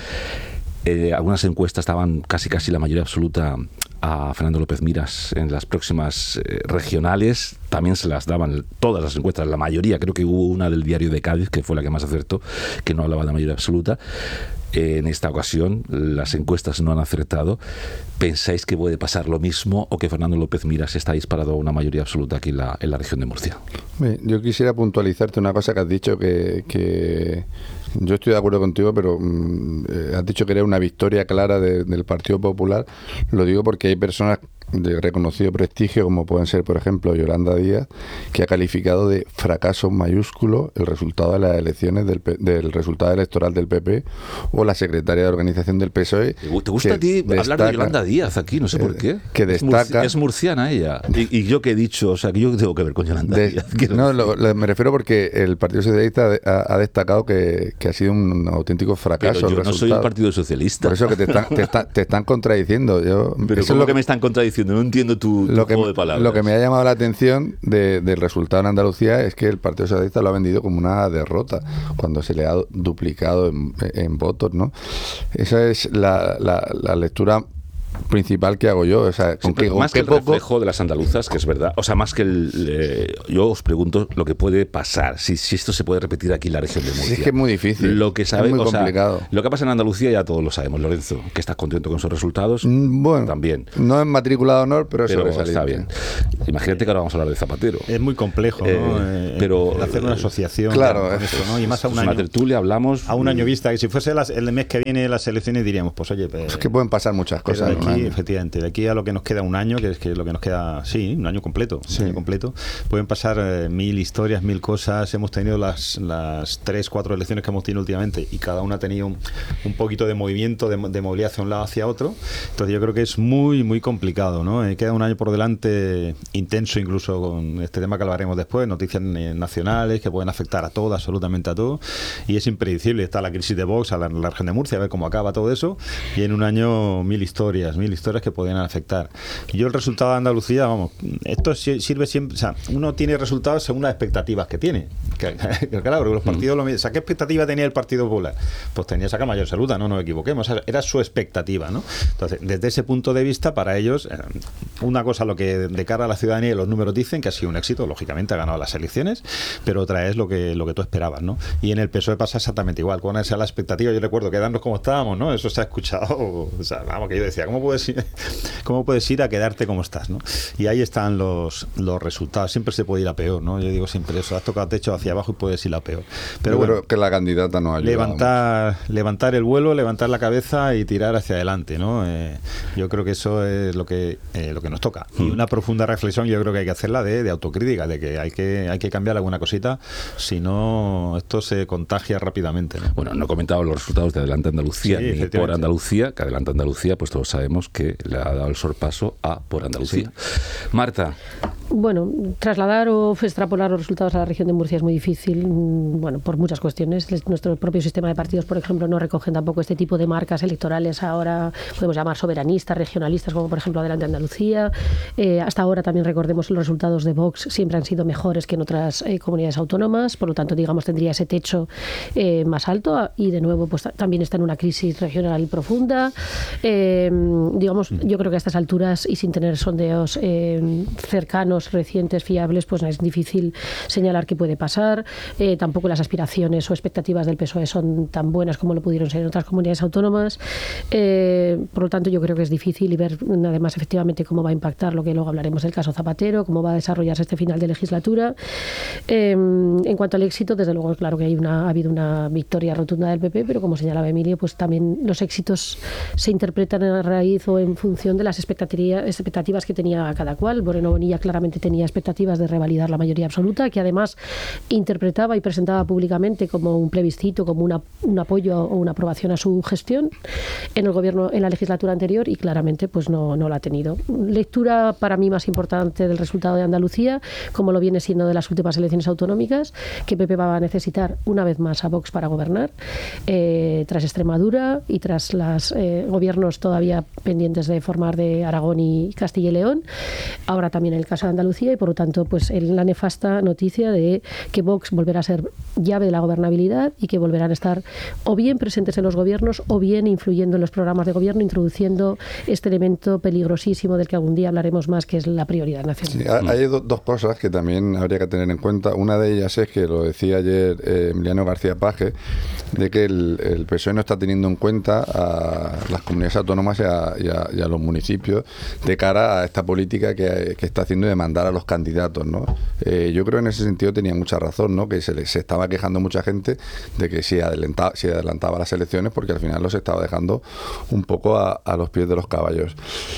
Eh, algunas encuestas daban casi casi la mayoría absoluta a Fernando López Miras en las próximas eh, regionales. También se las daban todas las encuestas, la mayoría. Creo que hubo una del Diario de Cádiz, que fue la que más acertó, que no hablaba de mayoría absoluta. En esta ocasión las encuestas no han acertado. ¿Pensáis que puede pasar lo mismo o que Fernando López Miras está disparado a una mayoría absoluta aquí en la, en la región de Murcia? Yo quisiera puntualizarte una cosa que has dicho, que, que yo estoy de acuerdo contigo, pero mm, eh, has dicho que era una victoria clara de, del Partido Popular. Lo digo porque hay personas de reconocido prestigio, como pueden ser, por ejemplo, Yolanda Díaz, que ha calificado de fracaso mayúsculo el resultado de las elecciones del, del resultado electoral del P P, o la secretaria de organización del P S O E. ¿Te gusta a ti destaca, hablar de Yolanda Díaz aquí? No sé por qué. Que destaca, es, murci, es murciana ella. Y, y yo que he dicho, o sea, que yo tengo que ver con Yolanda de, Díaz. No, lo, lo, me refiero porque el Partido Socialista ha, ha destacado que, que ha sido un auténtico fracaso. Pero yo el no soy el Partido Socialista. Por eso que te están, te están, te están contradiciendo. Yo, Pero ¿cómo es lo que me están contradiciendo? No entiendo tu, tu lo que, juego de palabras. Lo que me ha llamado la atención de, del resultado en Andalucía es que el Partido Socialista lo ha vendido como una derrota, cuando se le ha duplicado en, en votos, ¿no? Esa es la, la, la lectura principal que hago yo. O sea, con Sí, qué, con más que qué el poco... reflejo de las andaluzas, que es verdad. O sea, más que el... Eh, yo os pregunto lo que puede pasar, si, si esto se puede repetir aquí en la región de Murcia. Es que es muy difícil. Lo que sabe, es muy o sea, complicado. lo que pasa en Andalucía ya todos lo sabemos, Lorenzo. Que estás contento con esos resultados. Bueno, también. No es matrícula de honor, pero, Pero eso está bien. Imagínate que ahora vamos a hablar de Zapatero. Es muy complejo, ¿no? Eh, Eh, pero el hacer una asociación. Claro, con es, esto, ¿no? Y más a un es año. una tertulia, hablamos... A un año vista. Que si fuese las, el mes que viene las elecciones diríamos, pues oye... Pues, es que pueden pasar muchas pero cosas de en un aquí, año. efectivamente, de aquí a lo que nos queda un año, que es que lo que nos queda, sí, un año completo, Sí. un año completo, pueden pasar eh, mil historias, mil cosas. Hemos tenido las, las tres, cuatro elecciones que hemos tenido últimamente y cada una ha tenido un, un poquito de movimiento, de, de movilidad hacia un lado, hacia otro. Entonces yo creo que es muy, muy complicado, ¿no? Eh, queda un año por delante intenso, incluso con este tema que hablaremos después, noticias eh, nacionales que pueden afectar a todo, absolutamente a todo, y es impredecible. Está la crisis de Vox a la, la región de Murcia, a ver cómo acaba todo eso, y en un año mil historias, mil historias que podrían afectar. Y yo el resultado de Andalucía, vamos, esto sirve siempre, o sea, uno tiene resultados según las expectativas que tiene. Que, que, claro, los partidos, lo, o sea, ¿qué expectativa tenía el Partido Popular? Pues tenía sacar mayor salud, no nos equivoquemos, era su expectativa, ¿no? Entonces, desde ese punto de vista, para ellos, una cosa lo que de cara a la ciudadanía los números dicen que ha sido un éxito, lógicamente ha ganado las elecciones, pero otra es lo que lo que tú esperabas, ¿no? Y en el P S O E pasa exactamente igual, con esa la expectativa, yo recuerdo quedarnos como estábamos, ¿no? Eso se ha escuchado, o sea, vamos, que yo decía, ¿cómo puedes ir, cómo puedes ir a quedarte como estás, ¿no? Y ahí están los, los resultados, siempre se puede ir a peor, ¿no? Yo digo siempre eso, has tocado techo hacia abajo y puedes ir a peor. Pero yo bueno, creo que la candidata no ayuda. levantar, levantar el vuelo, levantar la cabeza y tirar hacia adelante, ¿no? Eh, yo creo que eso es lo que eh, lo que nos toca. Y una profunda reflexión yo creo que hay que hacerla de, de autocrítica, de que hay que hay que cambiar alguna cosita, si no esto se contagia rápidamente, ¿no? Bueno, no he comentado los resultados de Adelante Andalucía, Sí, ni por Andalucía, que Adelante Andalucía, pues todos sabemos que le ha dado el sorpaso a Por Andalucía. Sí. Marta. Bueno, trasladar o extrapolar los resultados a la región de Murcia es muy difícil, bueno, por muchas cuestiones. Nuestro propio sistema de partidos, por ejemplo, no recogen tampoco este tipo de marcas electorales ahora, podemos llamar soberanistas, regionalistas, como por ejemplo Adelante Andalucía. Eh, hasta ahora también recordemos los resultados de Vox siempre han sido mejores que en otras eh, comunidades autónomas, por lo tanto, digamos, tendría ese techo eh, más alto y de nuevo, pues también está en una crisis regional profunda. Eh, digamos, yo creo que a estas alturas y sin tener sondeos eh, cercanos, recientes, fiables, pues es difícil señalar qué puede pasar. Eh, tampoco las aspiraciones o expectativas del P S O E son tan buenas como lo pudieron ser en otras comunidades autónomas. Eh, por lo tanto, yo creo que es difícil y ver además efectivamente cómo va a impactar, lo que luego hablaremos del caso Zapatero, cómo va a desarrollarse este final de legislatura. Eh, en cuanto al éxito, desde luego, claro que hay una, ha habido una victoria rotunda del P P, pero como señalaba Emilio, pues también los éxitos se interpretan a raíz o en función de las expectativas, expectativas que tenía cada cual. Moreno Bonilla claramente tenía expectativas de revalidar la mayoría absoluta, que además interpretaba y presentaba públicamente como un plebiscito, como una, un apoyo o una aprobación a su gestión en el gobierno, en la legislatura anterior, y claramente pues no, no la ha tenido. Lectura para mí más importante del resultado de Andalucía, como lo viene siendo de las últimas elecciones autonómicas, que P P va a necesitar una vez más a Vox para gobernar, eh, tras Extremadura y tras los eh, gobiernos todavía pendientes de formar de Aragón y Castilla y León, ahora también en el caso de Andalucía, y por lo tanto pues en la nefasta noticia de que Vox volverá a ser llave de la gobernabilidad y que volverán a estar o bien presentes en los gobiernos o bien influyendo en los programas de gobierno, introduciendo este elemento peligrosísimo del que algún día hablaremos más, que es la prioridad nacional. Sí, hay do, dos cosas que también habría que tener en cuenta. Una de ellas es que lo decía ayer eh, Emiliano García Paje, de que el, el P S O E no está teniendo en cuenta a las comunidades autónomas y a, y a, y a los municipios de cara a esta política que, que está haciendo de mandar a los candidatos, ¿no? Eh, yo creo que en ese sentido tenía mucha razón, ¿no? Que se, le, se estaba quejando mucha gente de que si adelantaba, si adelantaba las elecciones, porque al final los estaba dejando un poco a, a los pies de los caballos.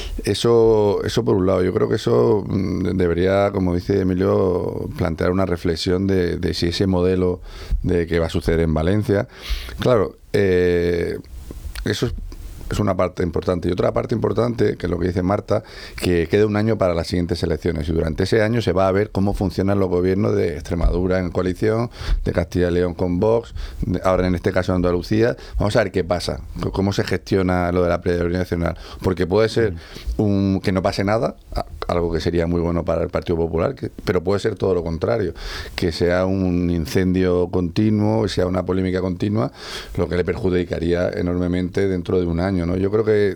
Eso, eso por un lado. Yo creo que eso mmm, debería, como dice Emilio, plantear una reflexión de, de si ese modelo de que va a suceder en Valencia. Claro, eh, eso es es una parte importante. Y otra parte importante, que es lo que dice Marta, que queda un año para las siguientes elecciones. Y durante ese año se va a ver cómo funcionan los gobiernos de Extremadura en coalición, de Castilla y León con Vox, ahora en este caso Andalucía. Vamos a ver qué pasa, cómo se gestiona lo de la prioridad nacional. Porque puede ser un, que no pase nada, algo que sería muy bueno para el Partido Popular, que, pero puede ser todo lo contrario, que sea un incendio continuo, que sea una polémica continua, lo que le perjudicaría enormemente dentro de un año. año, ¿no? Yo creo que,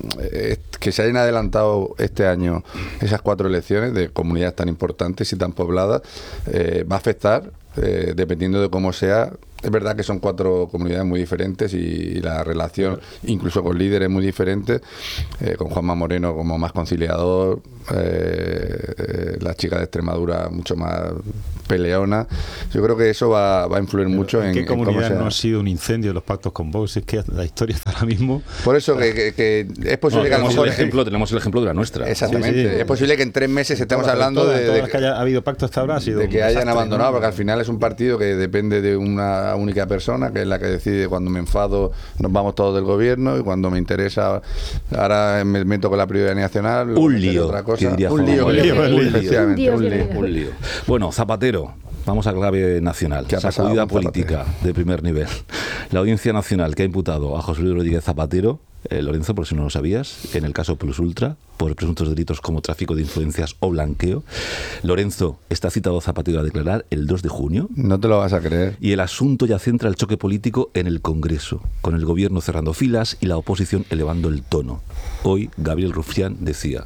que se hayan adelantado este año esas cuatro elecciones de comunidades tan importantes y tan pobladas, eh, va a afectar, eh, dependiendo de cómo sea. Es verdad que son cuatro comunidades muy diferentes y, y la relación, incluso con líderes muy diferentes, eh, con Juanma Moreno como más conciliador, eh, eh, la chica de Extremadura mucho más peleona. Yo creo que eso va, va a influir Pero mucho en, ¿en qué en comunidad cómo no ha sido un incendio los pactos con Vox? Es que la historia está ahora mismo... Por eso que, que, que es posible no, que a lo tenemos, mejor... el ejemplo, tenemos el ejemplo de la nuestra. Exactamente. Sí, sí. Es posible que en tres meses estemos Todas, hablando todas, de, todas de las que haya habido pacto hasta ahora ha sido de que un hayan desastre, abandonado, ¿no? porque al final es un partido que depende de una única persona, que es la que decide cuando me enfado nos vamos todos del gobierno y cuando me interesa ahora me meto con la prioridad nacional. Un lío, otra cosa. que diría un, Juanma lío, Moreno. un lío, Un lío, efectivamente, un un lío, lío. un lío. Bueno, Zapatero. Vamos a clave nacional. ¿Qué ha pasado Sacudida con política de primer nivel. La Audiencia Nacional que ha imputado a José Luis Rodríguez Zapatero, eh, Lorenzo, por si no lo sabías, en el caso Plus Ultra, por presuntos delitos como tráfico de influencias o blanqueo. Lorenzo, está citado Zapatero a declarar el dos de junio. No te lo vas a creer. Y el asunto ya centra el choque político en el Congreso, con el gobierno cerrando filas y la oposición elevando el tono. Hoy Gabriel Rufián decía,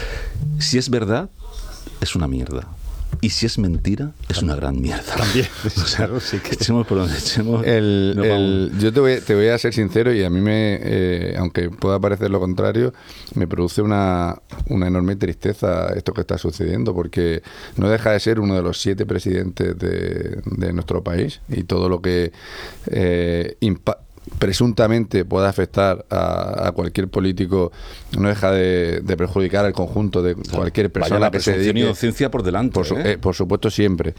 si es verdad, es una mierda. Y si es mentira, es una gran mierda. También. O sea, claro, sí que... echemos por donde echemos. El, el, yo te voy, te voy a ser sincero y a mí, me, eh, aunque pueda parecer lo contrario, me produce una, una enorme tristeza esto que está sucediendo, porque no deja de ser uno de los siete presidentes de, de nuestro país y todo lo que eh, impacta presuntamente pueda afectar a, a cualquier político no deja de, de perjudicar al conjunto de cualquier persona. Vaya la que se presunción dedique, y inocencia por delante. Por, su, ¿eh? eh, por supuesto, siempre.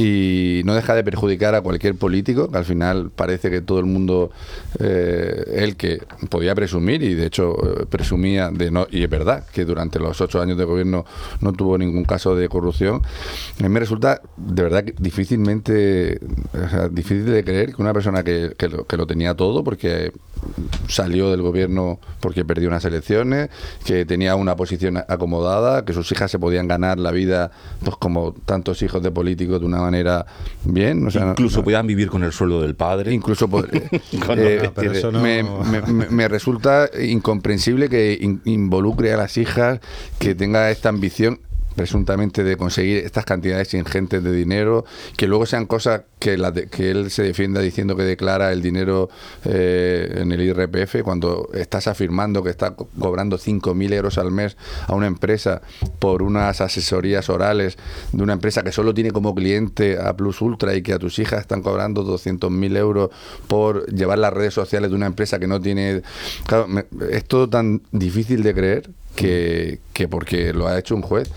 Y no deja de perjudicar a cualquier político, que al final parece que todo el mundo, eh, él que podía presumir, y de hecho eh, presumía, de no y es verdad, que durante los ocho años de gobierno no tuvo ningún caso de corrupción. A mí me resulta de verdad difícilmente, o sea, difícil de creer que una persona que, que, lo, que lo tenía todo, porque salió del gobierno porque perdió unas elecciones, que tenía una posición acomodada, que sus hijas se podían ganar la vida, pues como tantos hijos de políticos, de una manera bien. O sea, incluso no, podían vivir con el sueldo del padre. Incluso eh, eh, no, eso no... me, me, me, me resulta incomprensible que in, involucre a las hijas, que tenga esta ambición presuntamente de conseguir estas cantidades ingentes de dinero, que luego sean cosas que, la de, que él se defienda diciendo que declara el dinero eh, en el I R P F, cuando estás afirmando que está co cobrando cinco mil euros al mes a una empresa por unas asesorías orales de una empresa que solo tiene como cliente a Plus Ultra, y que a tus hijas están cobrando doscientos mil euros por llevar las redes sociales de una empresa que no tiene... Claro, me, es todo tan difícil de creer que, que porque lo ha hecho un juez.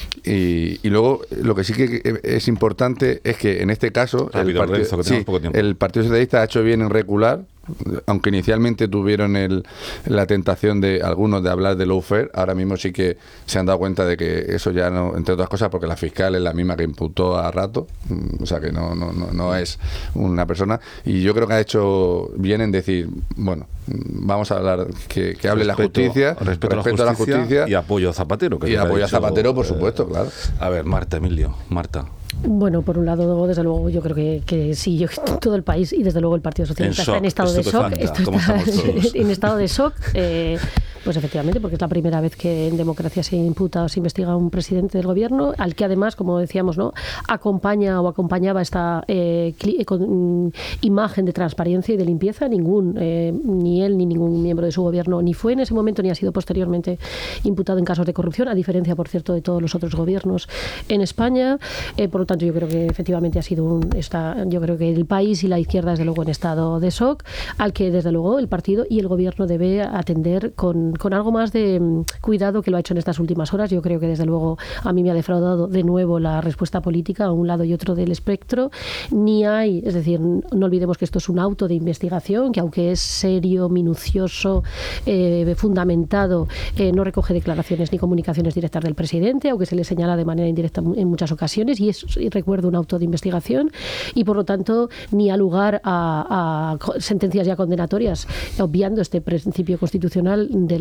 Y, y luego lo que sí que es importante es que en este caso Rápido, el, Lorenzo, que sí, poco tiempo. el Partido Socialista ha hecho bien en recular, aunque inicialmente tuvieron el, la tentación de algunos de hablar de lawfare. Ahora mismo sí que se han dado cuenta de que eso ya no, entre otras cosas porque la fiscal es la misma que imputó a Rato, o sea que no, no, no, no es una persona, y yo creo que ha hecho bien en decir, bueno, vamos a hablar, que, que hable respeto, la justicia, respeto, respeto a la justicia, a la justicia y apoyo a Zapatero. Que y apoyo a Zapatero, por supuesto, eh, claro. A ver, Marta, Emilio, Marta. Bueno, por un lado, desde luego, yo creo que, que sí, yo, todo el país y desde luego el Partido Socialista en shock, está en estado de shock. Esto está en estado de shock. Eh, pues efectivamente, porque es la primera vez que en democracia se imputa o se investiga a un presidente del gobierno, al que además, como decíamos, no acompaña o acompañaba esta eh, con, imagen de transparencia y de limpieza. Ningún, eh, ni él ni ningún miembro de su gobierno ni fue en ese momento ni ha sido posteriormente imputado en casos de corrupción, a diferencia, por cierto, de todos los otros gobiernos en España. Eh, por lo tanto, yo creo que efectivamente ha sido un, está, yo creo que el país y la izquierda, desde luego, en estado de shock, al que desde luego el partido y el gobierno debe atender con, con algo más de um, cuidado, que lo ha hecho en estas últimas horas. Yo creo que desde luego a mí me ha defraudado de nuevo la respuesta política a un lado y otro del espectro. Ni hay, es decir, no olvidemos que esto es un auto de investigación, que aunque es serio, minucioso, eh, fundamentado, eh, no recoge declaraciones ni comunicaciones directas del presidente, aunque se le señala de manera indirecta en muchas ocasiones, y es, y recuerdo, un auto de investigación, y por lo tanto ni ha lugar a, a sentencias ya condenatorias, obviando este principio constitucional de la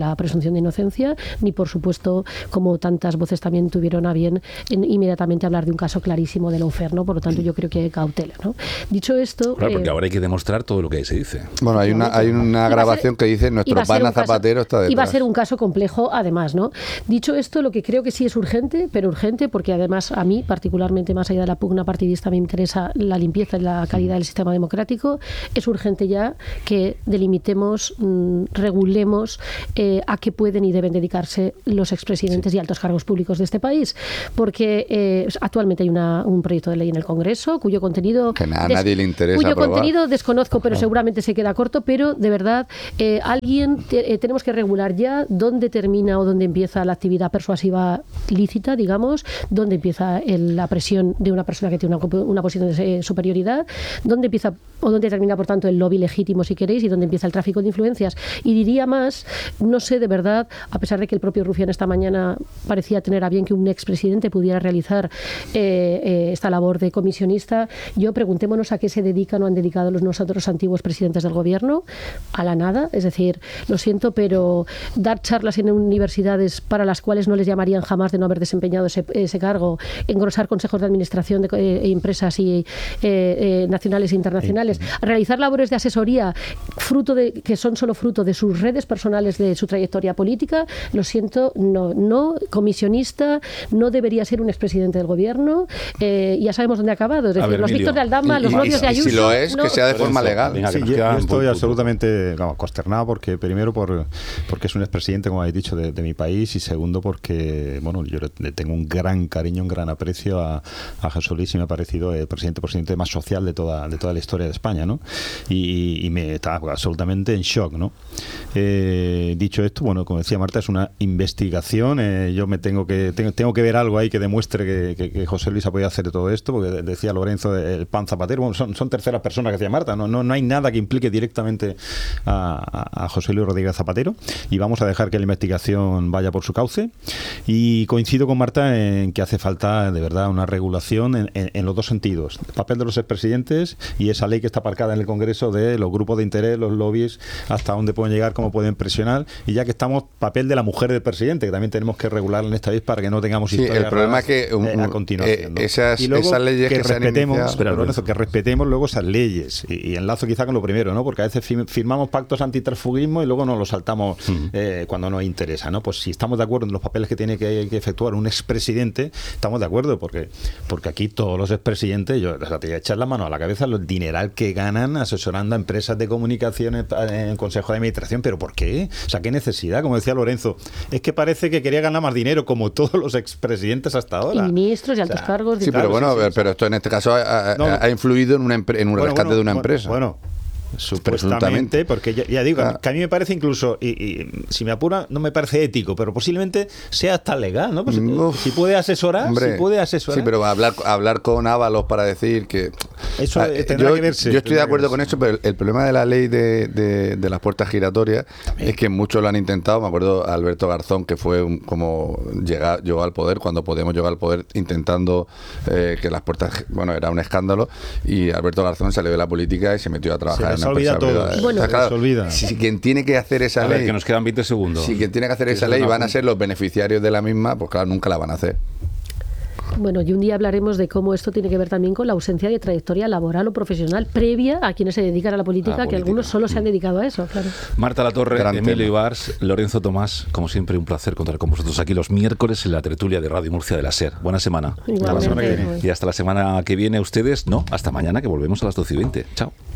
la presunción de inocencia, ni por supuesto, como tantas voces también tuvieron a bien, en, inmediatamente hablar de un caso clarísimo de lawfare, ¿no? Por lo tanto, yo creo que hay cautela, ¿no? Dicho esto... Claro, porque eh, ahora hay que demostrar todo lo que se dice. Bueno, hay una, hay una grabación ser, que dice nuestro pana Zapatero está detrás. Y va a ser un caso complejo, además, ¿no? Dicho esto, lo que creo que sí es urgente, pero urgente porque además a mí, particularmente más allá de la pugna partidista, me interesa la limpieza y la calidad del sistema democrático, es urgente ya que delimitemos, mmm, regulemos eh, a qué pueden y deben dedicarse los expresidentes sí. y altos cargos públicos de este país, porque eh, actualmente hay una, un proyecto de ley en el Congreso cuyo contenido que a nadie le interesa cuyo aprobar. contenido desconozco, pero seguramente se queda corto, pero de verdad eh, alguien te, eh, tenemos que regular ya dónde termina o dónde empieza la actividad persuasiva lícita, digamos, dónde empieza el, la presión de una persona que tiene una, una posición de superioridad, dónde empieza o dónde termina, por tanto, el lobby legítimo, si queréis, y dónde empieza el tráfico de influencias. Y diría más, no sé de verdad, a pesar de que el propio Rufián esta mañana parecía tener a bien que un expresidente pudiera realizar eh, eh, esta labor de comisionista, yo preguntémonos a qué se dedican o han dedicado los nosotros antiguos presidentes del gobierno, a la nada, es decir, lo siento, pero dar charlas en universidades para las cuales no les llamarían jamás de no haber desempeñado ese, ese cargo, engrosar consejos de administración de eh, empresas y, eh, eh, nacionales e internacionales, realizar labores de asesoría fruto de que son solo fruto de sus redes personales, de su trayectoria política, lo siento, no, no comisionista, no debería ser un expresidente del gobierno, eh, ya sabemos dónde ha acabado, es decir, ver, los Emilio. Víctor de Aldama, los novios de Ayuso. Si lo es, no, que sea de forma legal. Venga, sí, yo, yo estoy absolutamente vamos, consternado porque primero por porque es un expresidente, como habéis dicho, de, de mi país, y segundo porque bueno, yo le tengo un gran cariño, un gran aprecio a, a Jesús Luis, y me ha parecido el presidente presidente más social de toda de toda la historia de España, ¿no? Y, y me está absolutamente en shock, ¿no? Eh, dicho esto, bueno, como decía Marta, es una investigación. Eh, yo me tengo que tengo, tengo que ver algo ahí que demuestre que, que, que José Luis ha podido hacer todo esto, porque decía Lorenzo el pan Zapatero, bueno, son, son terceras personas que decía Marta, no, no, no hay nada que implique directamente a, a, a José Luis Rodríguez Zapatero, y vamos a dejar que la investigación vaya por su cauce. Y coincido con Marta en que hace falta de verdad una regulación en, en, en los dos sentidos, el papel de los expresidentes y esa ley que está aparcada en el Congreso de los grupos de interés, los lobbies, hasta dónde pueden llegar, cómo pueden presionar, y ya que estamos, papel de la mujer del presidente, que también tenemos que regularla en esta vez para que no tengamos sí, historias el problema es que un, eh, a continuación, eh, ¿no? esas, y luego esas leyes que, que respetemos, se han iniciado, pero eso, que respetemos luego esas leyes, y, y enlazo quizá con lo primero, ¿no? Porque a veces firmamos pactos antitransfugismo y luego nos los saltamos uh-huh. eh, cuando nos interesa, ¿no? Pues si estamos de acuerdo en los papeles que tiene que, que efectuar un expresidente, estamos de acuerdo, porque porque aquí todos los expresidentes, yo o sea, te voy a echar la mano a la cabeza los dineral que ganan asesorando a empresas de comunicaciones en consejo de administración, pero ¿por qué? O sea, ¿qué necesidad? Como decía Lorenzo, es que parece que quería ganar más dinero como todos los expresidentes hasta ahora. Y ministros y altos o sea, cargos. Sí, pero bueno, sí, sí, pero esto en este caso ha, no, ha influido en, una empre- en un bueno, rescate bueno, de una bueno, empresa. Bueno. Supuestamente, porque ya, ya digo, ah. que a mí me parece incluso, y, y si me apura, no me parece ético, pero posiblemente sea hasta legal, ¿no? Pues, Uf, si puede asesorar, hombre, si puede asesorar. Sí, pero hablar, hablar con Ábalos para decir que... Eso ah, tendrá yo, que verse. Yo estoy de acuerdo con eso, pero el, el problema de la ley de, de, de las puertas giratorias También. es que muchos lo han intentado. Me acuerdo a Alberto Garzón, que fue un, como llegar, llegó al poder, cuando Podemos llegó al poder, intentando eh, que las puertas... Bueno, era un escándalo, y Alberto Garzón salió de la política y se metió a trabajar se en una empresa privada. Bueno, o sea, claro, se olvida. Si quien tiene que hacer esa a ley, ver, que nos quedan veinte segundos. Si quien tiene que hacer esa ley van a ser los beneficiarios de la misma, pues claro, nunca la van a hacer. Bueno, y un día hablaremos de cómo esto tiene que ver también con la ausencia de trayectoria laboral o profesional previa a quienes se dedican a la política, a la que política. Algunos solo se han dedicado a eso, claro. Marta Latorre, Gran Emilio tema. Ibars, Lorenzo Tomás, como siempre un placer contar con vosotros aquí los miércoles en la tertulia de Radio Murcia de la SER. Buena semana. Igualmente. Hasta la semana que viene. Y hasta la semana que viene ustedes, no, hasta mañana, que volvemos a las doce y veinte. Chao.